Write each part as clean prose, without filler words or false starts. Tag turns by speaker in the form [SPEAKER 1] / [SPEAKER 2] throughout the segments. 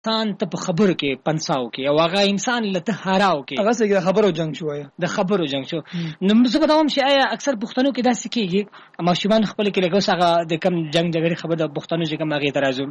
[SPEAKER 1] انسان ته په خبرو کې پنساو کې او هغه انسان لته هاراو کې
[SPEAKER 2] هغه څنګه خبرو جنگ شو یا
[SPEAKER 1] د خبرو جنگ شو. نو زه به دا هم چې آیا اکثر پښتنو کې داسې کېږي ماشومان خپل کې لګوس هغه د کم جنگ جګړې خبره د پښتنو چې کوم هغه ترازو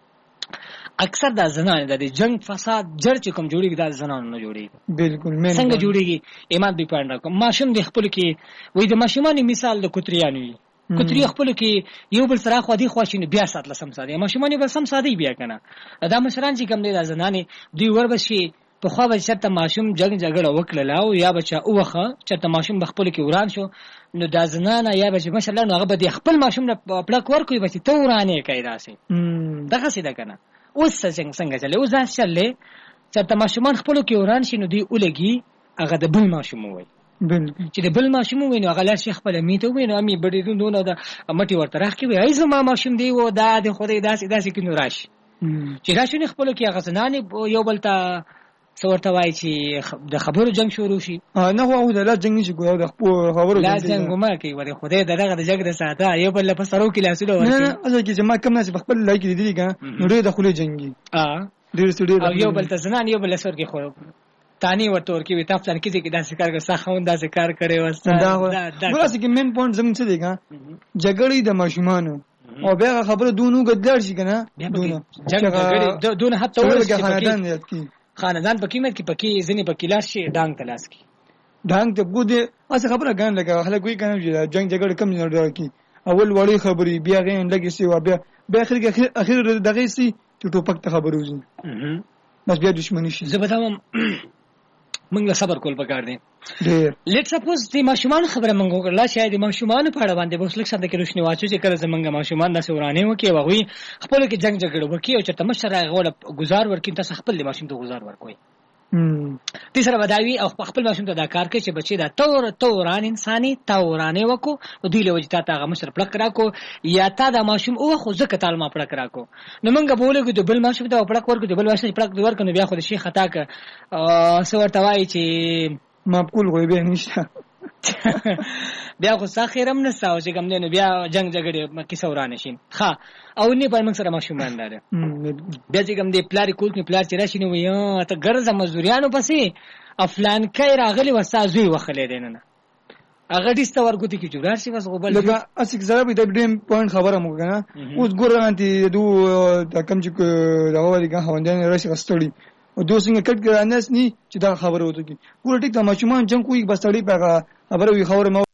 [SPEAKER 1] اکثر د زنان د جنگ فساد جړ چې کوم جوړیږي د زنانو نه جوړیږي.
[SPEAKER 2] بالکل
[SPEAKER 1] څنګه جوړیږي ایمان به پاند راکوم ماشوم د خپل کې وې د ماشومان مثال د کوتریانو وي کوتری خپل کې یو بل سره خو دي خواشینه بیا سات لسم ساده ماشومان به سم ساده بیا کنه دا مشران چې کوم دي د زنانې دوی وربشي په خو به شرط ماشوم جنگ جګړه وکړه او یا بچا اوخه چې ماشوم بخپل کې وران شو نو د زنانه یا به مشران هغه به خپل ماشوم نه پړک ورکوي به ته ورانه کوي داسې دغه څه ده کنه. اوس څنګه چلے اوس ځل چلے چې ماشومان خپل کې وران شي نو دی اولګي هغه د بل ماشوم وای چې د بل ماشوم ویني هغه لار شیخ په میته ویني امي بډې دونه د مټي ورته راخي وي ایزه ما ماشوم دی و دا د خدای داسې کې نو راشي چې راشي نه خپل کې هغه زنانه یو بل ته څورته وای چې د خبرو جنگ شروع شي
[SPEAKER 2] نه هو د لا جنگ نشي کوو د خبرو
[SPEAKER 1] لا جنگ ما کوي ور خدای دغه د جګ د ساته یو بل په سرو کې لاسونه ورکی
[SPEAKER 2] نه اصل کې چې ما کم نه خپل لای کې دي کنه نو ډېر د خله جنگي ډېر سړي
[SPEAKER 1] او یو بل ته زنان یو بل سر کې خو تانی ورته ورکی وي تاسو کې چې داسې کار کوي ساخون داسې کار کوي وسته
[SPEAKER 2] دا ورسې کې مین پوینټ زموږ څه دی ګا جګړې د ماشومان او بیا خبره دونو ګدلار شي کنه
[SPEAKER 1] دونه دونه حتی
[SPEAKER 2] ورسې کې
[SPEAKER 1] خاندان په قیمت کې پکې ځنې په کلاس شي ډانګ تلاس کی
[SPEAKER 2] ډانګ ته ګوده اسه خبره ګان لګا خلک وی کنه چې جنگ جګړه کم نه ډار کی اول وړي خبري بیا غین لګي سی و بیا اخر دغه سی چې ټوپک ته خبرو زی بس بیا دښمنی شي.
[SPEAKER 1] زه به تمام موږ صبر کول پکار دي لیټ سپوز د ماشومان خبره موږ وکړه شاید د ماشومان په اړه باندې بوس لک څنګه کې روشنی واچو چې کله زمونږ ماشومان د سورانه وکي وغوي خپل کې جنگ جګړه وکي او چې تمشر غوړه گزار ورکې تاسو خپل د ماشوم ته گزار ورکوي تیسره بداوی او خپل ماشوم ته دا کار کوي چې بچي دا توران انساني تورانه وکو او دی له وجتا ته مشر پړک راکو یا تا دا ماشوم او خو زکه تعالی ما پړک راکو نو موږ بولګو د بل ماشوم ته پړک ورکو د بل ماشوم پړک ورکو نو بیا خو د شي خطا ک سورته وای چې
[SPEAKER 2] معقول غوي به نشته
[SPEAKER 1] بیا خو ساخرم نه ساو چې کوم نه بیا جنگ جګړه کې سورانه شي ها او نه په موږ سره ماشومان دار بیا چې کوم دې پلار کول کې پلار چې راشي نو یو ته ګرځه مزدوریانو پسې افلان کای راغلی وسازوي وخلې دیننه هغه دې ستورګوتی کې جوړار شي بس غوبل
[SPEAKER 2] لکه اسک زره به د ډیم پوینټ خبره مو کنه اوس ګورانتي دو د کم چې دا وایي که هوندان راشي غستړي او دوسنګ کټ ګرانس ني چې دا خبره وته کی ګور ټیک د ماشومان جنگ کوی بس تړي په خبره وی خبره مو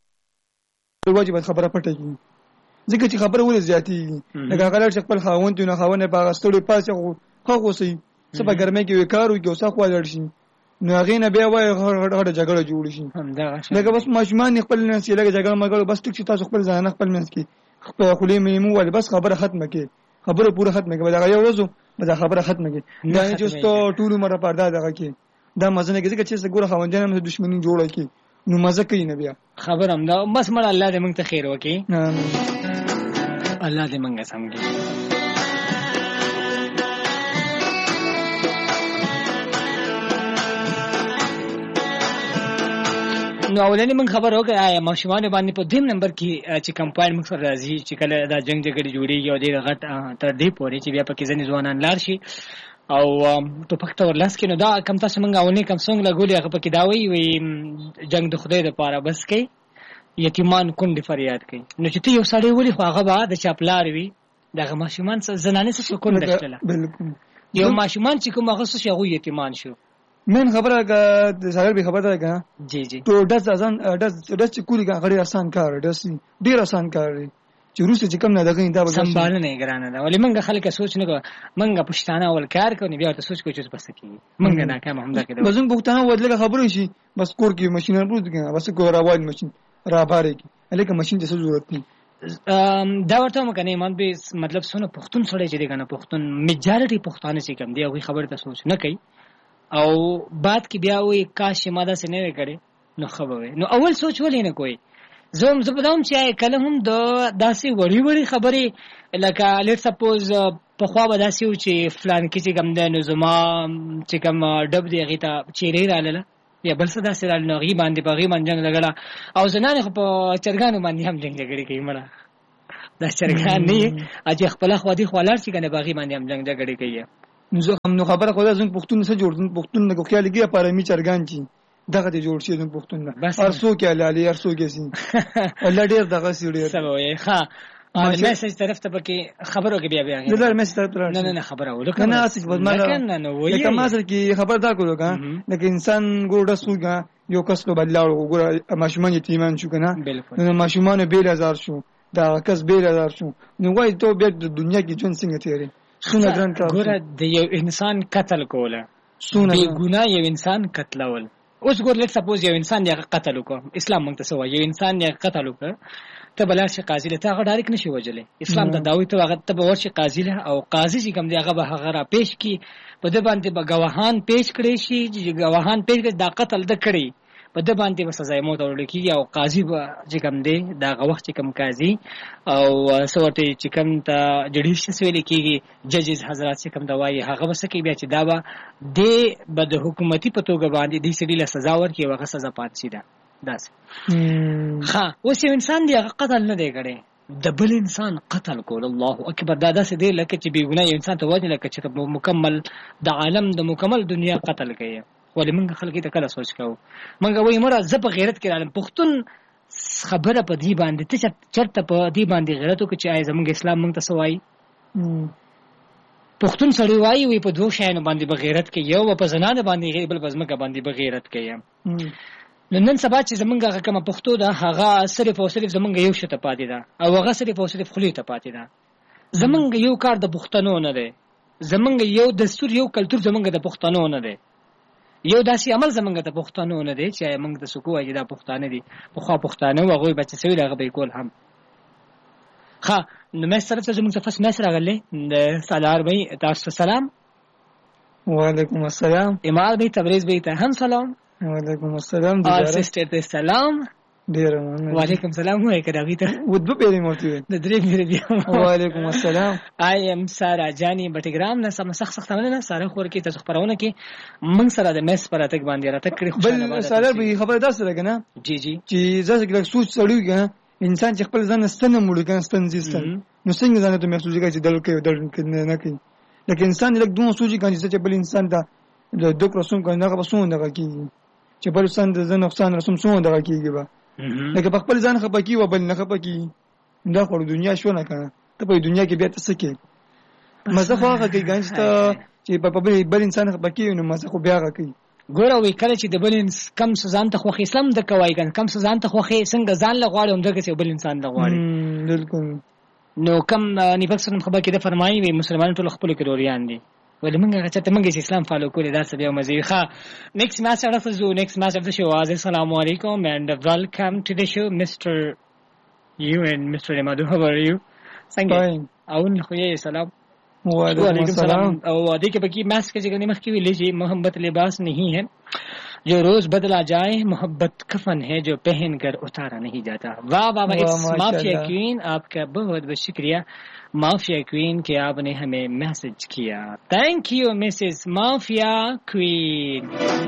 [SPEAKER 2] واجب خبره پټه کی ځکه چې خبره ولې زیاتی لکه هغه چې خپل خاوند نه خاونه په غستړي پاسه خو سي سبا ګرمه کې وکارو کې اوسه خو لړ شي نو هغه نه بیا وای غړ جګړه جوړ شي لکه بس ماشومان خپل نه سي لکه جګړه مګر بس ټیک چې تاسو خپل ځان خپل منځ کې خپل خولي مینمو ول بس خبره ختمه کې خبره پوره ختمه کې دا یو ورځو دا خبره ختمه کې دا نه چې ستو ټول مره پردا دغه کې دا مزنه کې چې څنګه ګوره خوندانه مې دښمنی جوړه کې نو مزه کوي نه بیا
[SPEAKER 1] خبر هم دا بس مړ الله دې موږ ته خیر وکړي الله دې موږ سمږي. نو اولنی من خبر هو که ماشومان باندې په دیم نمبر کې چې کمپاین موږ سره راځي چې کله دا جنگ جګړه جوړیږي او د غټ تر دې پورې چې بیا پکې ځنې ځوانان لار شي او ټوپک ته ورلاس کې نو دا کم تاسو موږ اولنی کم څنګه لګولې هغه پکې دا وی جنگ د خدای لپاره بس کوي یتیمان کونډې فریاد کوي نو چې ته یو سړی ولې خو هغه به د چاپلار وي دغه ماشومان زنانه څه سکون نشته
[SPEAKER 2] بالکل
[SPEAKER 1] یو ماشومان چې کوم هغه څه هغه یتیمان شو
[SPEAKER 2] من خبره که سره به خبره ده
[SPEAKER 1] جی جی
[SPEAKER 2] تو داس ازان داس چې کولی غړي آسان کار داس ډیر آسان کار دی چې روسي چې کوم نه دغه دا
[SPEAKER 1] سنبال نه ګرانه ده ولې منګه خلک سوچ نه کوي منګه پښتانه ول کار کوي بیا ته سوچ کوي چې بس کی منګه ناکام هم ده کده
[SPEAKER 2] بزن پښتانه ودلګه خبره شي بس کور کې ماشين پروت کړه بس کو راواد ماشين را بارې کی الکه ماشين د څه ضرورت نه
[SPEAKER 1] دا ورته مکنه ایمان به مطلب سونه پښتون سره چې دیګنه پښتون میجارټي پښتانه چې کم دی هغه خبره ته سوچ نه کوي او بعد کې بیا وې کاش ماده سه نه وکړي نو خبره نو اول سوچ ولې نه کوي زوم زبدام چې کله هم د داسې وړي وړي خبرې لکه لیټ سپوز په خوا به داسې و چې فلان کې چې کم ده نو زما چې کم ډب دی هغې ته چیرې رالاله یا بل څه داسې راله نو هغې باندې په هغې باندې جنګ لګله او زنانې خو په چرګانو باندې هم جنګ جګړې کوي مړه دا چرګان نه چې خپله خوا دې خوا لاړ شي که نه په هغې باندې هم جنګ جګړې کوي
[SPEAKER 2] نو زه هم نو خبره خو دا زموږ پښتون څه جوړ پښتون نه خیال کې لپاره می چرګان چی دغه ته جوړ شي زموږ پښتون نه ارسو کې علي ارسو کې سي الله ډیر دغه سي ډیر
[SPEAKER 1] سموي ښه میسج طرف ته پکې خبرو کې بیا
[SPEAKER 2] دلته میسج طرف ته
[SPEAKER 1] نه خبره ولکه
[SPEAKER 2] نه اسې په ما نه وایي لکه ما سره کې خبردار کولو کا لکه انسان ګوډه سوګا یو کس له بلاړو وګوره ماشومان یتیمان شو کنه نو ماشومان بیل هزار شو دا کس بیل هزار شو نو وای ته بیا د دنیا کې جون څنګه تیری سونه ګران کار
[SPEAKER 1] ګوره د یو انسان قتل کوله سونه بی ګناه یو انسان قتلول اوس ګور لیټ سپوز یو انسان یې قتل وکړ اسلام موږ ته سو یو انسان یې قتل وکړ ته بلا شي قاضي له تا غ ډایرک نشي وجلې اسلام د داوی ته هغه ته ورشي قاضي له او قاضي چې کوم دی هغه به هغه را پیش کی په د باندې به گواهان پیش کړي شي چې گواهان پیش کړي دا قتل د کړي په د باندې به سزا موت ورکړي کیږي او قاضي به چې کوم دی دا وخت چې کوم قاضي او سوته چې کوم ته جډیشس ویل کیږي ججز حضرات چې کوم دا وایي هغه وسکه بیا چې دا به د حکومتي په توګه باندې د سړي له سزا ورکړي هغه سزا پاتې ده داس ها اوس یو انسان دی هغه قتل نه دی کړی د بل انسان قتل کول الله اکبر دا داسې دی لکه چې بې ګناه انسان ته وجه لکه چې مکمل د عالم د مکمل دنیا قتل کوي ولې موږ خلک ته کله سوچ کوو موږ وایو مړه زه په غیرت کې راغلم پښتون خبره په دې باندې ته چرته په دې باندې غیرت وکړي چې زموږ اسلام موږ ته سوای پښتون سړی وایي وي په دوه شیانو باندې بغیرت کې یو په زنانه باندې بل په ځمکه باندې بغیرت کوي نن سبا چې زمونږ هغه کومه پښتو ده هغه صرف او صرف زمونږ یو شته پاتې ده او هغه صرف او صرف خلی ته پاتې ده زمونږ یو کار د پښتنو نه دی زمونږ یو دستور یو کلچر زمونږ د پښتنو نه دی یو داسې عمل زمونږ د پښتنو نه دی چې موږ د سکو اجي د پښتانه دي په خوا پښتانه او هغه بچ سوي هغه به کول هم ها نو مې سره ته زمونږ څخه مې سره غلې د سالار بھائی تاسو سلام
[SPEAKER 2] وعلیکم السلام
[SPEAKER 1] امام بھائی تبریز بھائی ته هم سلام
[SPEAKER 2] وعلیکم السلام
[SPEAKER 1] اور سسٹر ته سلام
[SPEAKER 2] ډیر
[SPEAKER 1] وعلیکم السلام وای کړه غیته
[SPEAKER 2] ودو پیری مرتي
[SPEAKER 1] د درې مې بیا
[SPEAKER 2] وعلیکم السلام
[SPEAKER 1] آی ام سارا جانی بټګرام نه سم سخت نه ساره خور کې تاسو خبرونه کې من سره د میس پر اتک باندې راته کړی
[SPEAKER 2] خو بل ساره به خبر داس لګنه
[SPEAKER 1] جی
[SPEAKER 2] چې زاسه کې سوچ سړیږي انسان چې خپل ځان ستنه مړ کنه ستنځي نو څنګه ځان ته محسوس کوي چې دل کې نه کوي لکه انسان لکه دوه سوچي کوي چې بل انسان دا د دوه رسوم کوي نه بسون دغه کوي چې بل انسان د نقصان رسوم سون دغه کوي به لکه په خپل ځان خپکی و بل نه خپکی دا خو دنیا شو نه کنه ته په دنیا کې بیا تاسو کې مزه خو هغه کې ګنځته چې په بل انسان خپکی نو مزه خو بیا هغه کوي
[SPEAKER 1] ګوره وی کله چې د بل کم سزان ته خو اسلام د کوي کم سزان ته خو څنګه ځان لغواړي هم دغه بل انسان لغواړي
[SPEAKER 2] بالکل
[SPEAKER 1] نو کم نیبک سره خبر کې د فرمایي وي مسلمانانو ټول خپل کډوریان دي ولې موږ چې موږ اسلام فالو کولې دا څه بیا مزه ښه next match of the show was assalamu alaikum and welcome to the show Mr. You and Mr. Emadu how are you څنګه اون خو یې سلام
[SPEAKER 2] وعلیکم السلام
[SPEAKER 1] او دې کې بکی میچ کې څنګه مخ کې ویلې چې محبت لباس नहीं है जो रोज बदला जाए मोहब्बत कफन है जो पहन कर उतारा नहीं जाता वाह वाह इट्स माफिया क्वीन आपका बहुत बहुत शुक्रिया माफिया क्वीन कि आपने हमें मैसेज किया thank you Mrs mafia queen